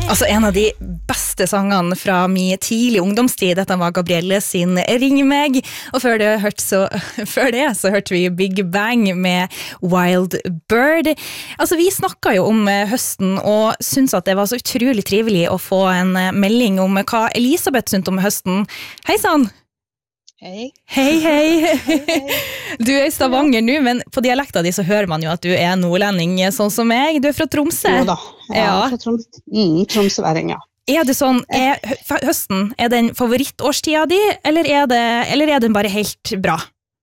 Altså en av de beste sangene fra min tidlig ungdomstid, dette var Gabrielle sin Ring meg, og før det så hørte vi Big Bang med Wild Bird. Altså vi snakket jo om høsten og syntes at det var så utrolig trivelig å få en melding om hva Elisabeth syntes om høsten. Hei sann! Hei. Hei. Du I Stavanger nå, men på dialekta di så hører man jo at du nordlending sånn som meg. Du fra Tromsø. Jo da, fra Tromsøværing, ja. Det sånn, høsten, den favorittårstida di, eller er den bare helt bra?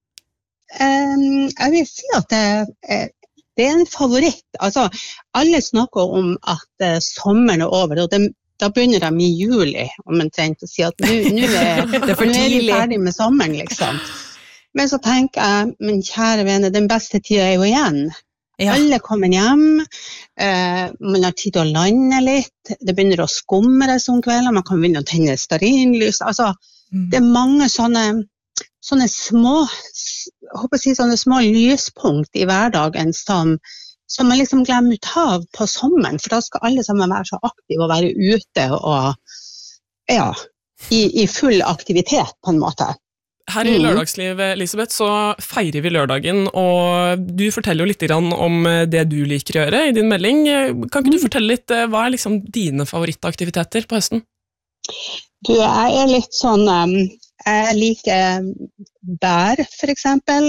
Jeg vil si at det en favoritt. Altså, alle snakker om at sommeren over, og da begynner de I juli, om man trenger å si at nå vi ferdig med sommeren, liksom. Men så tenker jeg, men kjære venner, den beste tiden jo igjen. Ja. Alle kommer hjem, man har tid til å lande litt, det begynner å skumre som kvelder, man kan begynne å tenne stearinlys. Altså, det mange sånne små, jeg håper å si sånne små lyspunkt I hverdagen som man liksom glemmer ut av på sommeren, for da skal alle sammen være så aktive og være ute og I full aktivitet på en måte. Her I Lørdagsliv, Elisabeth, så feirer vi lørdagen, og du forteller jo litt om det du liker å gjøre I din melding. Kan ikke du fortelle litt, hva liksom dine favorittaktiviteter på høsten? Du, jeg litt sånn, jeg liker bær, for eksempel.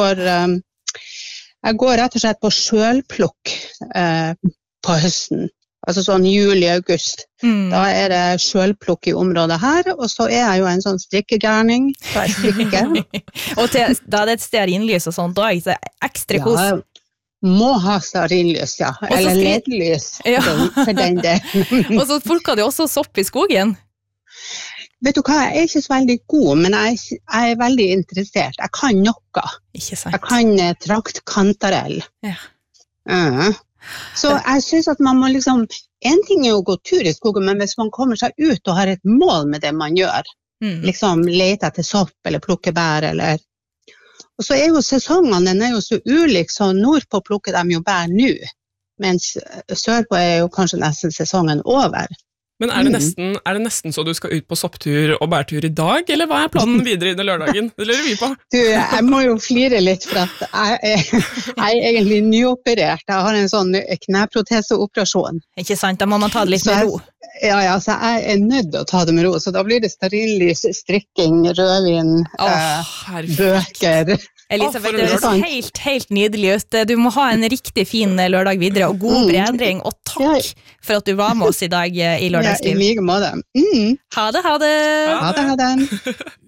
Jeg går rett og slett på sjølplukk på høsten, altså sånn juli-august. Da det sjølplukk I området her, og så jeg jo en sånn strikkegærning, så jeg strikker. Og da det et stearinlys og sånt, da det ekstra kos? Ja, må ha stearinlys, ja. Eller ledlys, for den delen. Og så folka det også sopp I skogen? Vet du hva, jeg ikke så veldig god, men jeg veldig interessert. Jeg kan noe. Ikke sant. Jeg kan traktkantarell. Ja. Så jeg synes at man må liksom, en ting å gå tur I skogen, men hvis man kommer seg ut og har et mål med det man gjør, liksom lete etter sopp eller plukke bær, eller... Og så jo sesongene, den jo så ulik, så nordpå plukker de jo bær nå, mens sørpå jo kanskje nesten sesongen over. Men det nesten så du skal ut på sopptur og bærtur I dag, eller hva planen videre I lørdagen? Det lurer vi på. Du, jeg må jo flire litt, for at jeg egentlig nyoperert. Jeg har en sånn kneproteseoperasjon. Ikke sant, da må man ta det litt med ro. Ja, så jeg nødt til å ta det med ro, så da blir det stearinlys, strikking, rødvin, bøker. Elisabeth, det høres helt nydelig ut. Du må ha en riktig fin lørdag videre, og god bedring, og takk for at du var med oss I dag I Lørdagsliv. Ja, I like måte. Ha det. Ha det.